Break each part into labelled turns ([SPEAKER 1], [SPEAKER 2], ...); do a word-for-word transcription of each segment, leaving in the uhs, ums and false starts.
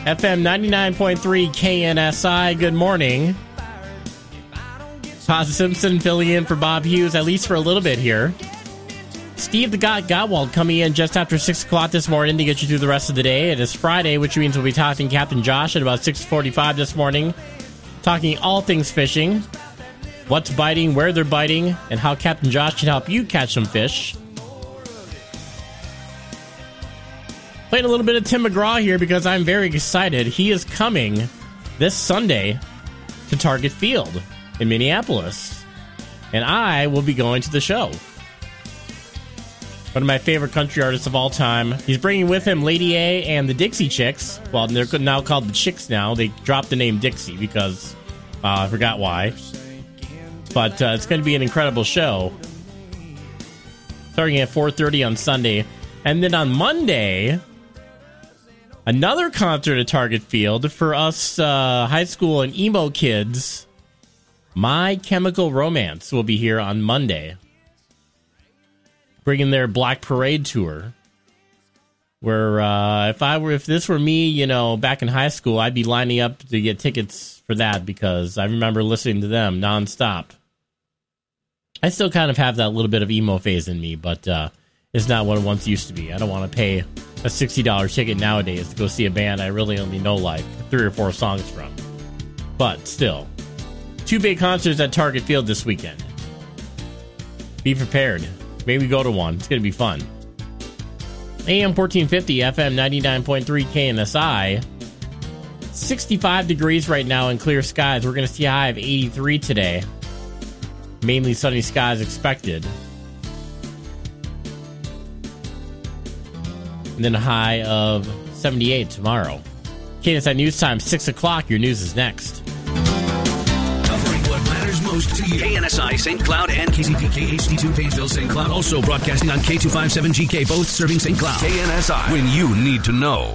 [SPEAKER 1] F M ninety-nine point three K N S I. Good morning. Todd Simpson filling in for Bob Hughes, at least for a little bit here. Steve the God Gottwald coming in just after six o'clock this morning to get you through the rest of the day. It is Friday, which means we'll be talking to Captain Josh at about six forty-five this morning, talking all things fishing, what's biting, where they're biting, and how Captain Josh can help you catch some fish. Playing a little bit of Tim McGraw here because I'm very excited. He is coming this Sunday to Target Field in Minneapolis, and I will be going to the show. One of my favorite country artists of all time. He's bringing with him Lady A and the Dixie Chicks. Well, they're now called the Chicks now. They dropped the name Dixie because uh, I forgot why. But uh, it's going to be an incredible show. Starting at four thirty on Sunday. And then on Monday, another concert at Target Field for us uh, high school and emo kids. My Chemical Romance will be here on Monday, bringing their Black Parade tour. Where uh, if I were, if this were me, you know, back in high school, I'd be lining up to get tickets for that because I remember listening to them nonstop. I still kind of have that little bit of emo phase in me, but uh, it's not what it once used to be. I don't want to pay a sixty dollars ticket nowadays to go see a band I really only know like three or four songs from. But still, two big concerts at Target Field this weekend. Be prepared. Maybe go to one. It's going to be fun. A M fourteen fifty, F M ninety-nine point three K N S I. sixty-five degrees right now in clear skies. We're going to see a high of eighty-three today. Mainly sunny skies expected. And then a high of seventy-eight tomorrow. K N S I News Time, six o'clock. Your news is next.
[SPEAKER 2] Covering what matters most to you. K N S I, Saint Cloud, and K C P K H D two, Painesville, Saint Cloud. Also broadcasting on K two fifty-seven G K, both serving Saint Cloud. K N S I, when you need to know.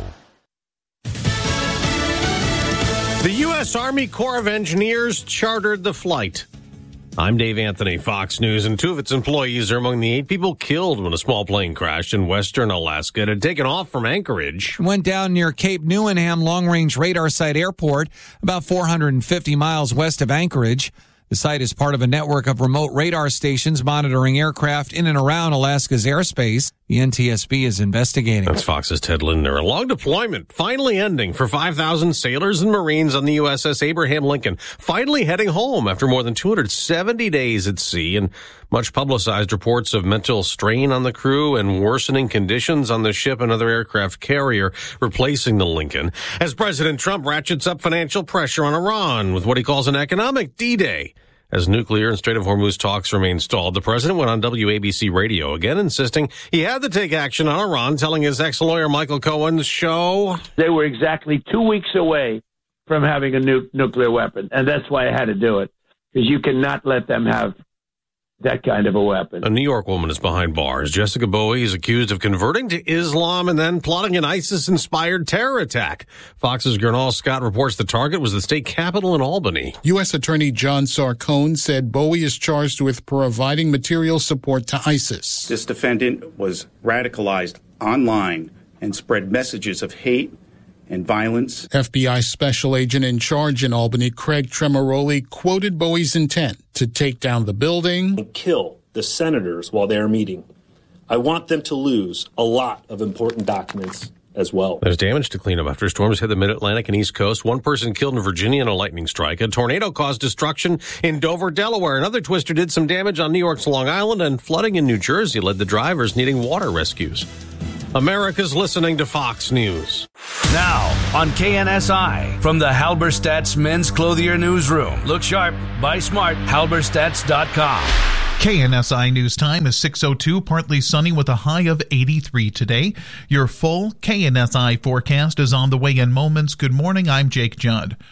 [SPEAKER 3] The U S Army Corps of Engineers chartered the flight. I'm Dave Anthony, Fox News, and two of its employees are among the eight people killed when a small plane crashed in western Alaska. It had taken off from Anchorage.
[SPEAKER 4] Went down near Cape Newenham Long-Range Radar Site Airport, about four hundred fifty miles west of Anchorage. The site is part of a network of remote radar stations monitoring aircraft in and around Alaska's airspace. The N T S B is investigating.
[SPEAKER 3] That's Fox's Ted Lindner. A long deployment finally ending for five thousand sailors and Marines on the U S S Abraham Lincoln, finally heading home after more than two hundred seventy days at sea, and much publicized reports of mental strain on the crew and worsening conditions on the ship and other aircraft carrier replacing the Lincoln, as President Trump ratchets up financial pressure on Iran with what he calls an economic D-Day. As nuclear and Strait of Hormuz talks remain stalled, the president went on W A B C radio again, insisting he had to take action on Iran, telling his ex-lawyer Michael Cohen's show,
[SPEAKER 5] they were exactly two weeks away from having a nu- nuclear weapon, and that's why I had to do it, because you cannot let them have that kind of a weapon.
[SPEAKER 3] A New York woman is behind bars. Jessica Bowie is accused of converting to Islam and then plotting an ISIS-inspired terror attack. Fox's Gernal Scott reports the target was the state capitol in Albany.
[SPEAKER 6] U S Attorney John Sarcone said Bowie is charged with providing material support to ISIS.
[SPEAKER 7] This defendant was radicalized online and spread messages of hate and violence.
[SPEAKER 6] F B I special agent in charge in Albany, Craig Tremoroli, quoted Bowie's intent to take down the building
[SPEAKER 8] and kill the senators while they are meeting. I want them to lose a lot of important documents as well.
[SPEAKER 3] There's damage to clean up after storms hit the Mid-Atlantic and East Coast. One person killed in Virginia in a lightning strike. A tornado caused destruction in Dover, Delaware. Another twister did some damage on New York's Long Island, and flooding in New Jersey led the drivers needing water rescues. America's listening to Fox News.
[SPEAKER 2] Now on K N S I, from the Halberstadt's Men's Clothier Newsroom. Look sharp, buy smart, halberstadts dot com.
[SPEAKER 9] K N S I News Time is six oh two, partly sunny with a high of eighty-three today. Your full K N S I forecast is on the way in moments. Good morning, I'm Jake Judd.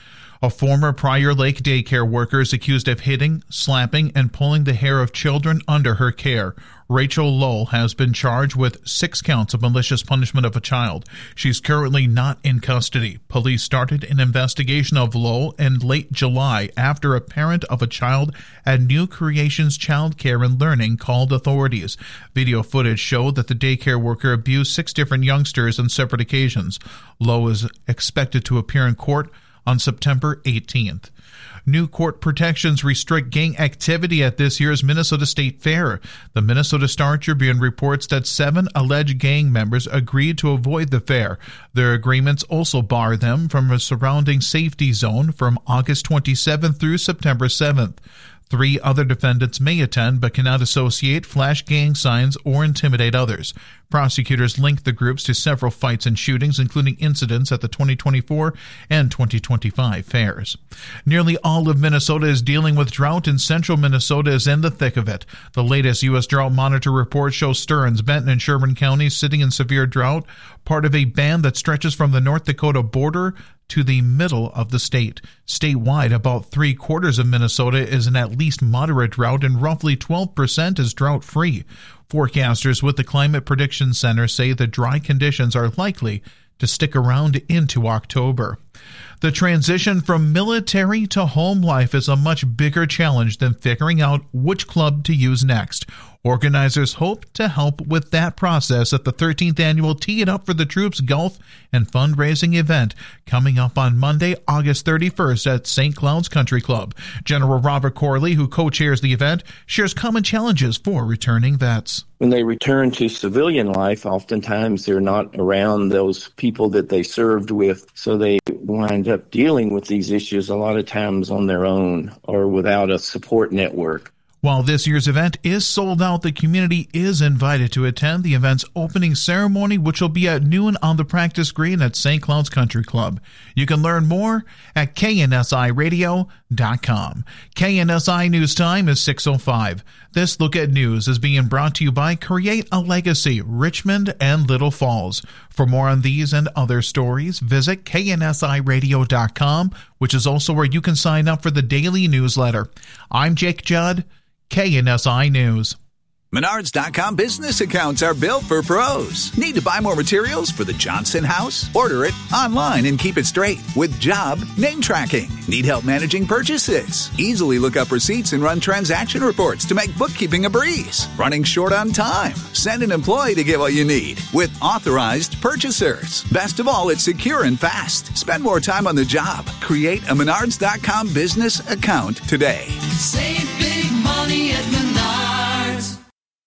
[SPEAKER 9] A former Prior Lake daycare worker is accused of hitting, slapping, and pulling the hair of children under her care. Rachel Lowell has been charged with six counts of malicious punishment of a child. She's currently not in custody. Police started an investigation of Lowell in late July after a parent of a child at New Creations Child Care and Learning called authorities. Video footage showed that the daycare worker abused six different youngsters on separate occasions. Lowell is expected to appear in court on September eighteenth. New court protections restrict gang activity at this year's Minnesota State Fair. The Minnesota Star Tribune reports that seven alleged gang members agreed to avoid the fair. Their agreements also bar them from a surrounding safety zone from August twenty-seventh through September seventh. Three other defendants may attend but cannot associate, flash gang signs, or intimidate others. Prosecutors linked the groups to several fights and shootings, including incidents at the twenty twenty-four and twenty twenty-five fairs. Nearly all of Minnesota is dealing with drought, and central Minnesota is in the thick of it. The latest U S Drought Monitor report shows Stearns, Benton, and Sherburne counties sitting in severe drought, part of a band that stretches from the North Dakota border to the middle of the state. Statewide, about three-quarters of Minnesota is in at least moderate drought, and roughly twelve percent is drought-free. Forecasters with the Climate Prediction Center say the dry conditions are likely to stick around into October. The transition from military to home life is a much bigger challenge than figuring out which club to use next. Organizers hope to help with that process at the thirteenth annual Tee It Up for the Troops golf and fundraising event coming up on Monday, August thirty-first at Saint Cloud's Country Club. General Robert Corley, who co-chairs the event, shares common challenges for returning vets.
[SPEAKER 10] When they return to civilian life, oftentimes they're not around those people that they served with, so they wind up dealing with these issues a lot of times on their own or without a support network.
[SPEAKER 9] While this year's event is sold out, the community is invited to attend the event's opening ceremony, which will be at noon on the practice green at Saint Cloud's Country Club. You can learn more at K N S I radio dot com. K N S I News Time is six oh five. This Look at News is being brought to you by Create a Legacy, Richmond and Little Falls. For more on these and other stories, visit K N S I radio dot com, which is also where you can sign up for the daily newsletter. I'm Jake Judd, K N S I News.
[SPEAKER 11] Menards dot com business accounts are built for pros. Need to buy more materials for the Johnson house? Order it online and keep it straight with job name tracking. Need help managing purchases? Easily look up receipts and run transaction reports to make bookkeeping a breeze. Running short on time? Send an employee to get what you need with authorized purchasers. Best of all, it's secure and fast. Spend more time on the job. Create a Menards dot com business account today.
[SPEAKER 12] Save big money at Menards.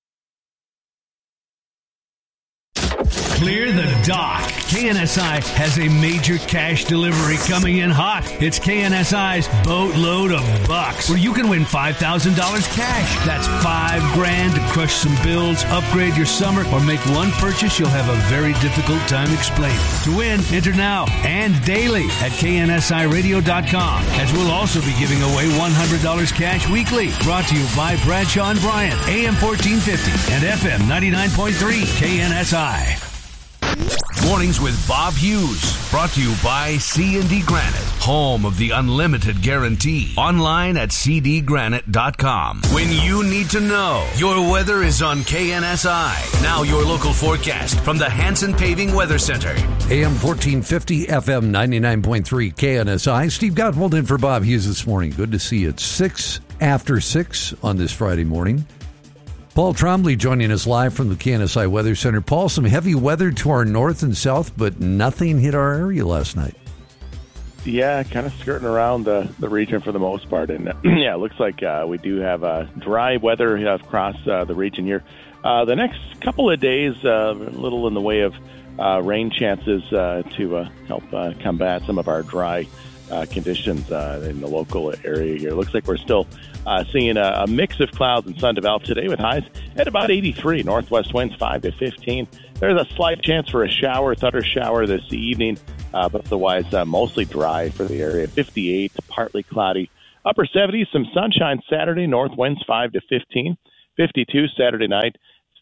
[SPEAKER 2] Clear the dock. K N S I has a major cash delivery coming in hot. It's K N S I's Boatload of Bucks, where you can win five thousand dollars cash. That's five grand to crush some bills, upgrade your summer, or make one purchase you'll have a very difficult time explaining. To win, enter now and daily at K N S I radio dot com, as we'll also be giving away one hundred dollars cash weekly. Brought to you by Bradshaw and Bryant, A M fourteen fifty and F M ninety-nine point three K N S I. Mornings with Bob Hughes, brought to you by C and D Granite, home of the unlimited guarantee. Online at C D granite dot com. When you need to know, your weather is on K N S I. Now your local forecast from the Hanson Paving Weather Center.
[SPEAKER 13] A M fourteen fifty, F M ninety-nine point three K N S I. Steve Gottwald in for Bob Hughes this morning. Good to see you at six after six on this Friday morning. Paul Trombley joining us live from the K N S I Weather Center. Paul, some heavy weather to our north and south, but nothing hit our area last night.
[SPEAKER 14] Yeah, kind of skirting around the, the region for the most part. And yeah, it looks like uh, we do have uh, dry weather across uh, the region here. Uh, the next couple of days, uh, a little in the way of uh, rain chances uh, to uh, help uh, combat some of our dry uh, conditions uh, in the local area here. It looks like we're still Uh, seeing a, a mix of clouds and sun develop today with highs at about eighty-three. Northwest winds five to fifteen. There's a slight chance for a shower, thunder shower this evening, uh, but otherwise uh, mostly dry for the area. fifty-eight, partly cloudy. Upper seventies, some sunshine Saturday. North winds five to fifteen. fifty-two Saturday night.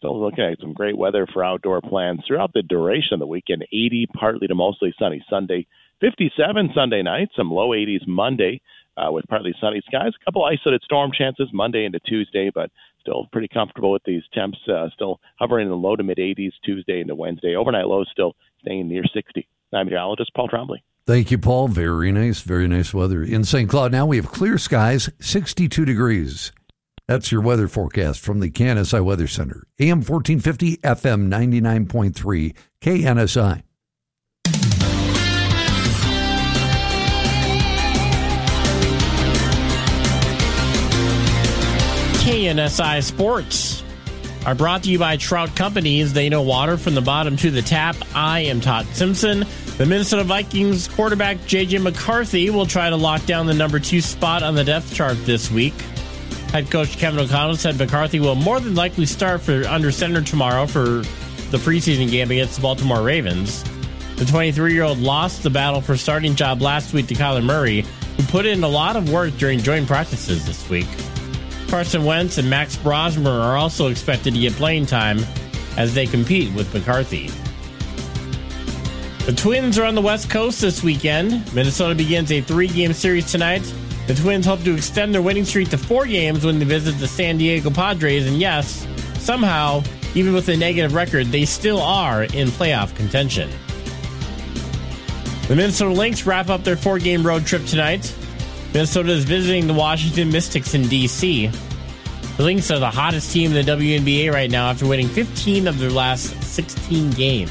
[SPEAKER 14] still looking at some great weather for outdoor plans throughout the duration of the weekend. eighty, partly to mostly sunny Sunday. fifty-seven Sunday night, some low eighties Monday uh, with partly sunny skies. A couple isolated storm chances Monday into Tuesday, but still pretty comfortable with these temps. Uh, still hovering in the low to mid eighties Tuesday into Wednesday. Overnight lows still staying near sixty. I'm meteorologist Paul Trombley.
[SPEAKER 13] Thank you, Paul. Very nice, very nice weather. In Saint Cloud now we have clear skies, sixty-two degrees. That's your weather forecast from the K N S I Weather Center. A M fourteen fifty, F M ninety-nine point three, K N S I.
[SPEAKER 1] K N S I Sports are brought to you by Trout Companies. They know water from the bottom to the tap. I am Todd Simpson. The Minnesota Vikings quarterback J J McCarthy will try to lock down the number two spot on the depth chart this week. Head coach Kevin O'Connell said McCarthy will more than likely start for under center tomorrow for the preseason game against the Baltimore Ravens. The twenty-three-year-old lost the battle for starting job last week to Kyler Murray, who put in a lot of work during joint practices this week. Carson Wentz and Max Brosmer are also expected to get playing time as they compete with McCarthy. The Twins are on the West Coast this weekend. Minnesota begins a three-game series tonight. The Twins hope to extend their winning streak to four games when they visit the San Diego Padres. And yes, somehow, even with a negative record, they still are in playoff contention. The Minnesota Lynx wrap up their four-game road trip tonight. Minnesota is visiting the Washington Mystics in D C The Lynx are the hottest team in the W N B A right now after winning fifteen of their last sixteen games.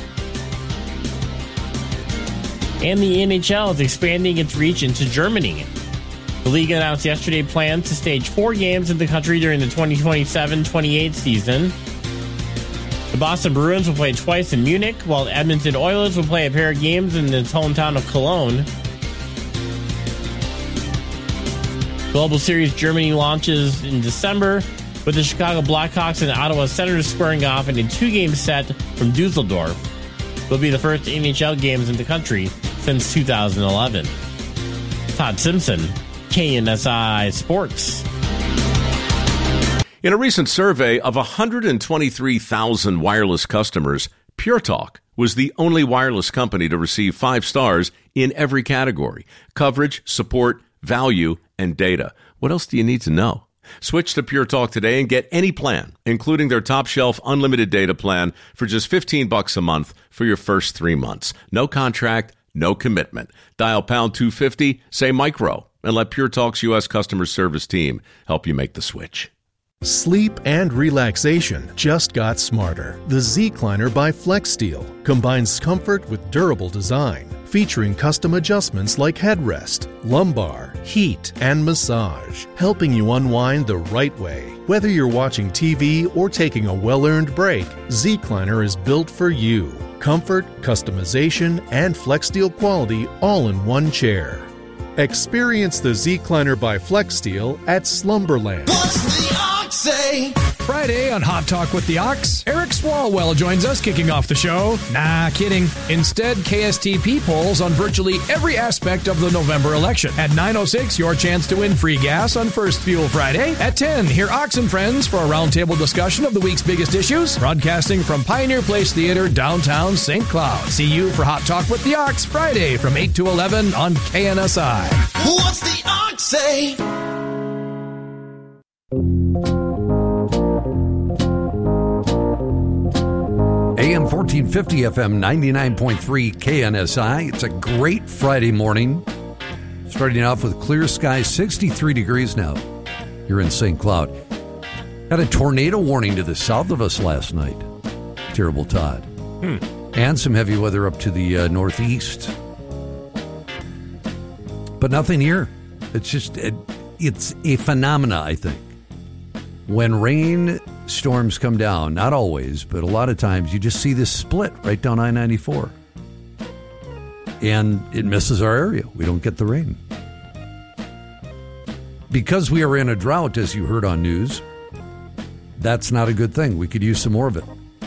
[SPEAKER 1] And the N H L is expanding its reach into Germany. The league announced yesterday plans to stage four games in the country during the twenty twenty-seven twenty-eight season. The Boston Bruins will play twice in Munich, while the Edmonton Oilers will play a pair of games in its hometown of Cologne. Global Series Germany launches in December, with the Chicago Blackhawks and Ottawa Senators squaring off in a two-game set from Dusseldorf. They'll be the first N H L games in the country since two thousand eleven. Todd Simpson, K N S I Sports.
[SPEAKER 15] In a recent survey of one hundred twenty-three thousand wireless customers, Pure Talk was the only wireless company to receive five stars in every category: coverage, support, value, and data. What else do you need to know? Switch to Pure Talk today and get any plan, including their top shelf unlimited data plan, for just fifteen bucks a month for your first three months. No contract, no commitment. Dial pound two fifty, say micro, and let Pure Talk's U S customer service team help you make the switch.
[SPEAKER 16] Sleep and relaxation just got smarter. The Z-Cliner by FlexSteel combines comfort with durable design, featuring custom adjustments like headrest, lumbar, heat, and massage, helping you unwind the right way. Whether you're watching T V or taking a well-earned break, Z-Cliner is built for you. Comfort, customization, and FlexSteel quality all in one chair. Experience the Z-Cliner by FlexSteel at Slumberland.
[SPEAKER 12] What's the ox say?
[SPEAKER 17] Friday on Hot Talk with the Ox, Eric Swalwell joins us, kicking off the show. Nah, kidding. Instead, K S T P polls on virtually every aspect of the November election. At nine oh six, your chance to win free gas on First Fuel Friday. At ten, hear Ox and Friends for a roundtable discussion of the week's biggest issues. Broadcasting from Pioneer Place Theater, downtown Saint Cloud. See you for Hot Talk with the Ox Friday from eight to eleven on K N S I.
[SPEAKER 12] What's the ox say?
[SPEAKER 13] A M fourteen fifty, F M ninety-nine point three, K N S I. It's a great Friday morning. Starting off with clear skies, sixty-three degrees now here in Saint Cloud. Had a tornado warning to the south of us last night. Terrible, Todd.
[SPEAKER 1] Hmm.
[SPEAKER 13] And some heavy weather up to the uh, northeast. But nothing here. It's just, it, it's a phenomena, I think. When rain storms come down, not always, but a lot of times, you just see this split right down I ninety-four. And it misses our area. We don't get the rain. Because we are in a drought, as you heard on news, that's not a good thing. We could use some more of it.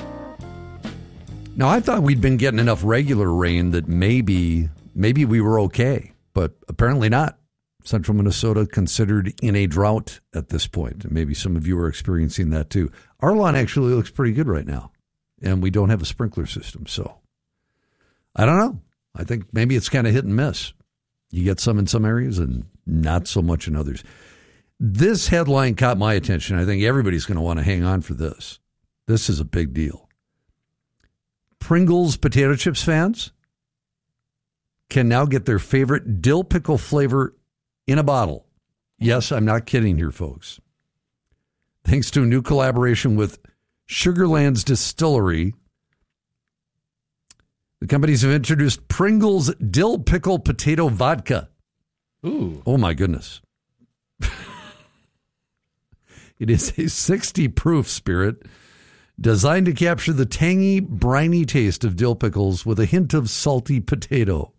[SPEAKER 13] Now, I thought we'd been getting enough regular rain that maybe, maybe we were okay, but apparently not. Central Minnesota considered in a drought at this point. And maybe some of you are experiencing that too. Our lawn actually looks pretty good right now, and we don't have a sprinkler system. So I don't know. I think maybe it's kind of hit and miss. You get some in some areas and not so much in others. This headline caught my attention. I think everybody's going to want to hang on for this. This is a big deal. Pringles potato chips fans can now get their favorite dill pickle flavor in a bottle. Yes, I'm not kidding here, folks. Thanks to a new collaboration with Sugarlands Distillery, the companies have introduced Pringles Dill Pickle Potato Vodka.
[SPEAKER 1] Ooh.
[SPEAKER 13] Oh, my goodness. It is a sixty proof spirit designed to capture the tangy, briny taste of dill pickles with a hint of salty potato.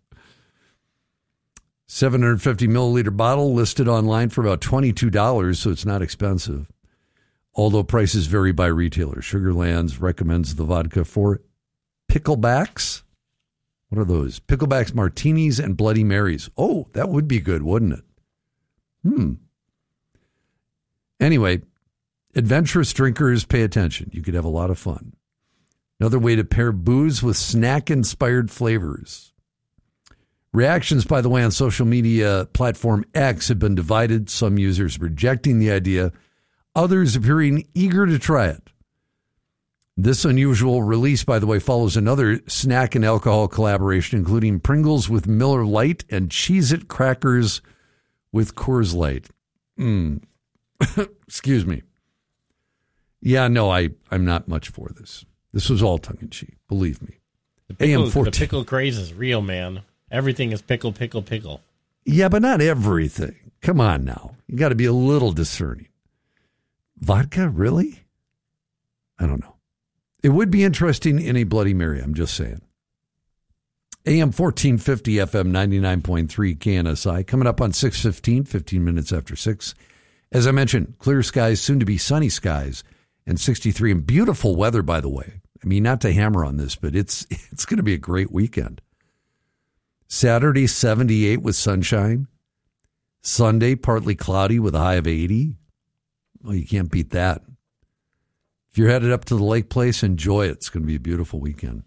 [SPEAKER 13] seven hundred fifty milliliter bottle listed online for about twenty-two dollars, so it's not expensive. Although prices vary by retailer. Sugarlands recommends the vodka for picklebacks. What are those? Picklebacks, martinis, and Bloody Marys. Oh, that would be good, wouldn't it? Hmm. Anyway, adventurous drinkers, pay attention. You could have a lot of fun. Another way to pair booze with snack-inspired flavors. Reactions, by the way, on social media platform X have been divided. Some users rejecting the idea, others appearing eager to try it. This unusual release, by the way, follows another snack and alcohol collaboration, including Pringles with Miller Lite and Cheez-It crackers with Coors Light. Mm. Excuse me. Yeah, no, I, I'm not much for this. This was all tongue-in-cheek, believe me.
[SPEAKER 1] The pickle,
[SPEAKER 13] A M fourteen
[SPEAKER 1] the pickle craze is real, man. Everything is pickle, pickle, pickle.
[SPEAKER 13] Yeah, but not everything. Come on now. You got to be a little discerning. Vodka, really? I don't know. It would be interesting in a Bloody Mary, I'm just saying. A M fourteen fifty, F M ninety-nine point three, K N S I. Coming up on six fifteen, fifteen minutes after six. As I mentioned, clear skies, soon to be sunny skies, and sixty-three. And beautiful weather, by the way. I mean, not to hammer on this, but it's it's going to be a great weekend. Saturday, seventy-eight with sunshine. Sunday, partly cloudy with a high of eighty. Well, you can't beat that. If you're headed up to the lake place, enjoy it. It's going to be a beautiful weekend.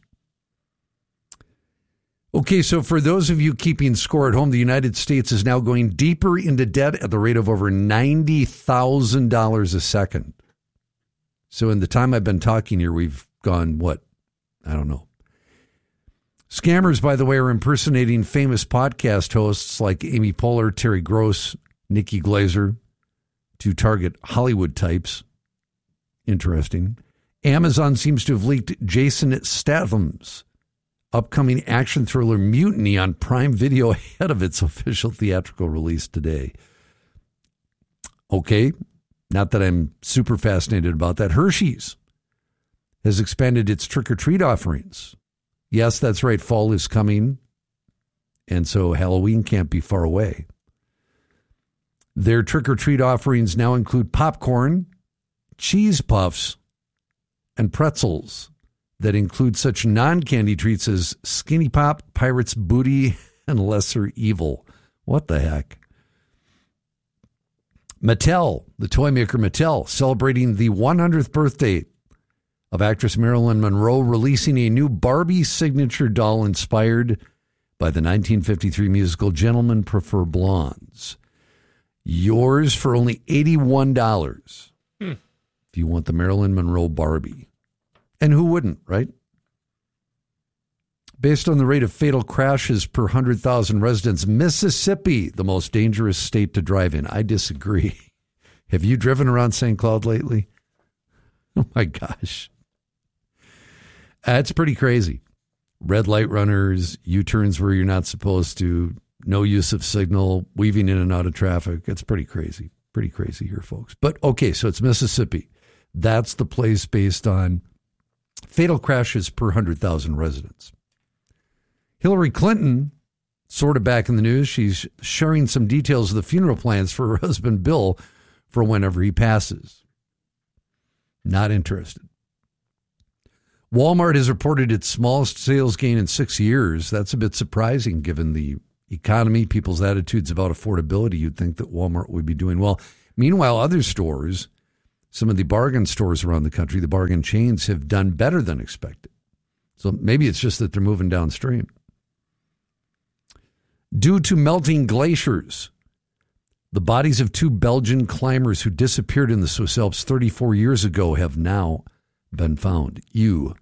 [SPEAKER 13] Okay, so for those of you keeping score at home, the United States is now going deeper into debt at the rate of over ninety thousand dollars a second. So in the time I've been talking here, we've gone, what? I don't know. Scammers, by the way, are impersonating famous podcast hosts like Amy Poehler, Terry Gross, Nikki Glaser to target Hollywood types. Interesting. Amazon seems to have leaked Jason Statham's upcoming action thriller Mutiny on Prime Video ahead of its official theatrical release today. Okay, not that I'm super fascinated about that. Hershey's has expanded its trick-or-treat offerings. Yes, that's right, fall is coming, and so Halloween can't be far away. Their trick-or-treat offerings now include popcorn, cheese puffs, and pretzels that include such non-candy treats as Skinny Pop, Pirate's Booty, and Lesser Evil. What the heck? Mattel, the toy maker Mattel, celebrating the one hundredth birthday of actress Marilyn Monroe, releasing a new Barbie signature doll inspired by the nineteen fifty-three musical Gentlemen Prefer Blondes. Yours for only eighty-one dollars. Hmm. If you want the Marilyn Monroe Barbie. And who wouldn't, right? Based on the rate of fatal crashes per one hundred thousand residents, Mississippi, the most dangerous state to drive in. I disagree. Have you driven around Saint Cloud lately? Oh, my gosh. That's pretty crazy. Red light runners, U-turns where you're not supposed to, no use of signal, weaving in and out of traffic. It's pretty crazy. Pretty crazy here, folks. But, okay, so it's Mississippi. That's the place based on fatal crashes per one hundred thousand residents. Hillary Clinton, sort of back in the news, she's sharing some details of the funeral plans for her husband, Bill, for whenever he passes. Not interested. Walmart has reported its smallest sales gain in six years. That's a bit surprising given the economy, people's attitudes about affordability, you'd think that Walmart would be doing well. Meanwhile, other stores, some of the bargain stores around the country, the bargain chains, have done better than expected. So maybe it's just that they're moving downstream. Due to melting glaciers, the bodies of two Belgian climbers who disappeared in the Swiss Alps thirty-four years ago have now been found. You.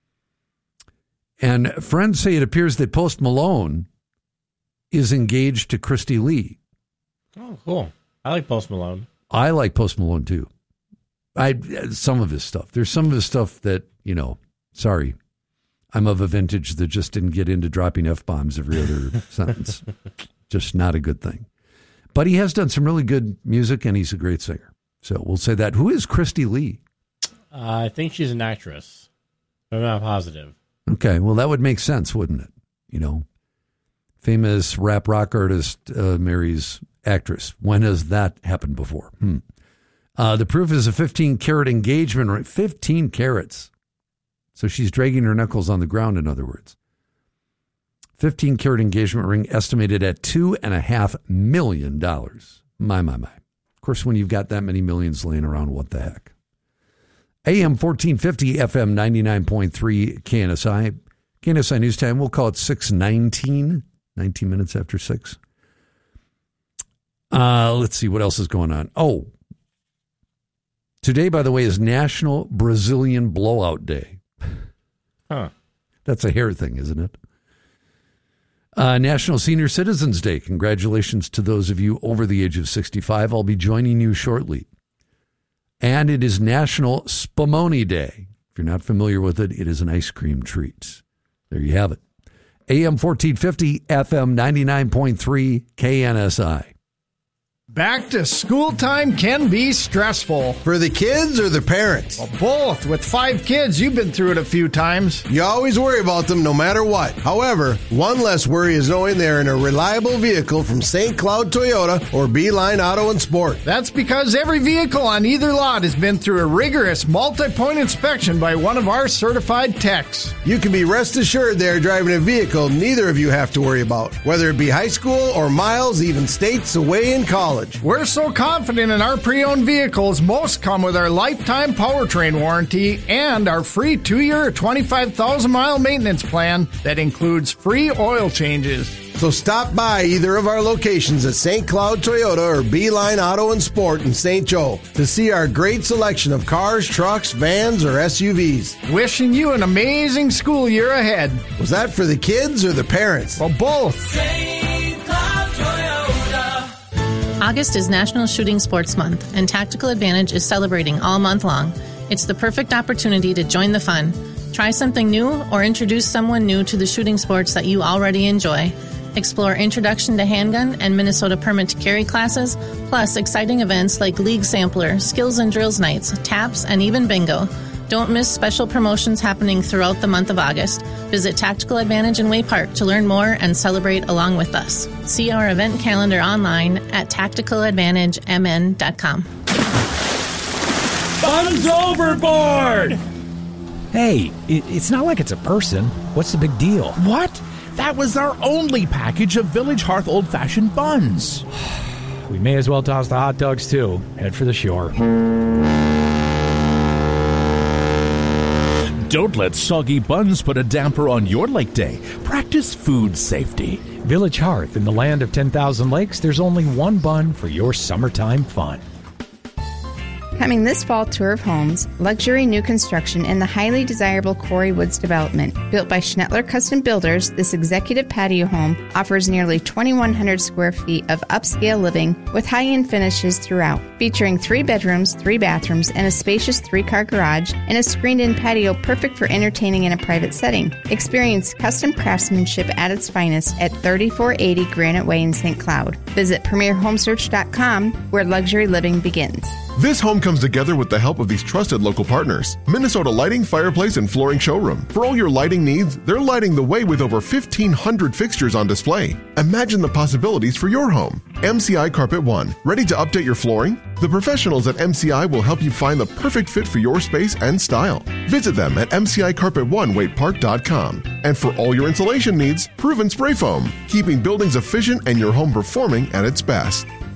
[SPEAKER 13] And friends say it appears that Post Malone is engaged to Christy Lee.
[SPEAKER 1] Oh, cool. I like Post Malone.
[SPEAKER 13] I like Post Malone, too. I some of his stuff. There's some of his stuff that, you know, sorry, I'm of a vintage that just didn't get into dropping F-bombs every other sentence. Just not a good thing. But he has done some really good music, and he's a great singer. So we'll say that. Who is Christy Lee?
[SPEAKER 1] Uh, I think she's an actress. I'm not positive.
[SPEAKER 13] Okay, well, that would make sense, wouldn't it? You know, famous rap rock artist uh, marries actress. When has that happened before? Hmm. Uh, the proof is a fifteen-carat engagement ring. fifteen carats. So she's dragging her knuckles on the ground, in other words. fifteen-carat engagement ring estimated at two point five million dollars. My, my, my. Of course, when you've got that many millions laying around, what the heck? A M fourteen fifty, F M ninety-nine point three, K N S I. K N S I News Time, we'll call it six nineteen, nineteen minutes after six. Uh, let's see, what else is going on? Oh, today, by the way, is National Brazilian Blowout Day.
[SPEAKER 1] Huh.
[SPEAKER 13] That's a hair thing, isn't it? Uh, National Senior Citizens Day. Congratulations to those of you over the age of sixty-five. I'll be joining you shortly. And it is National Spumoni Day. If you're not familiar with it, it is an ice cream treat. There you have it. A M fourteen fifty, F M ninety-nine point three, K N S I.
[SPEAKER 18] Back to school time can be stressful.
[SPEAKER 19] For the kids or the parents?
[SPEAKER 18] Well, both. With five kids, you've been through it a few times.
[SPEAKER 19] You always worry about them no matter what. However, one less worry is knowing they're in a reliable vehicle from Saint Cloud Toyota or Beeline Auto and Sport.
[SPEAKER 18] That's because every vehicle on either lot has been through a rigorous multi-point inspection by one of our certified techs.
[SPEAKER 19] You can be rest assured they're driving a vehicle neither of you have to worry about, whether it be high school or miles, even states away in college.
[SPEAKER 18] We're so confident in our pre-owned vehicles, most come with our lifetime powertrain warranty and our free two-year, twenty-five thousand mile maintenance plan that includes free oil changes.
[SPEAKER 19] So stop by either of our locations at Saint Cloud Toyota or Beeline Auto and Sport in Saint Joe to see our great selection of cars, trucks, vans, or S U Vs.
[SPEAKER 18] Wishing you an amazing school year ahead.
[SPEAKER 19] Was that for the kids or the parents?
[SPEAKER 18] Well, both.
[SPEAKER 12] Saint Cloud Toyota.
[SPEAKER 20] August is National Shooting Sports Month, and Tactical Advantage is celebrating all month long. It's the perfect opportunity to join the fun. Try something new or introduce someone new to the shooting sports that you already enjoy. Explore Introduction to Handgun and Minnesota Permit to Carry classes, plus exciting events like League Sampler, Skills and Drills Nights, Taps, and even Bingo. Don't miss special promotions happening throughout the month of August. Visit Tactical Advantage in Way Park to learn more and celebrate along with us. See our event calendar online at tactical advantage m n dot com.
[SPEAKER 21] Fun's overboard!
[SPEAKER 22] Hey, it, it's not like it's a person. What's the big deal?
[SPEAKER 21] What? That was our only package of Village Hearth old-fashioned buns.
[SPEAKER 22] We may as well toss the hot dogs, too. Head for the shore.
[SPEAKER 21] Don't let soggy buns put a damper on your lake day. Practice food safety.
[SPEAKER 22] Village Hearth, in the land of ten thousand lakes, there's only one bun for your summertime fun.
[SPEAKER 23] Coming this fall tour of homes, luxury new construction in the highly desirable Quarry Woods development. Built by Schnettler Custom Builders, this executive patio home offers nearly twenty-one hundred square feet of upscale living with high-end finishes throughout. Featuring three bedrooms, three bathrooms, and a spacious three-car garage, and a screened-in patio perfect for entertaining in a private setting. Experience custom craftsmanship at its finest at thirty-four eighty Granite Way in Saint Cloud. Visit premier home search dot com, where luxury living begins.
[SPEAKER 4] This home comes together with the help of these trusted local partners. Minnesota Lighting, Fireplace, and Flooring Showroom. For all your lighting needs, they're lighting the way with over fifteen hundred fixtures on display. Imagine the possibilities for your home. M C I Carpet One. Ready to update your flooring? The professionals at M C I will help you find the perfect fit for your space and style. Visit them at m c i carpet one waite park dot com. And for all your insulation needs, Proven Spray Foam, keeping buildings efficient and your home performing at its best.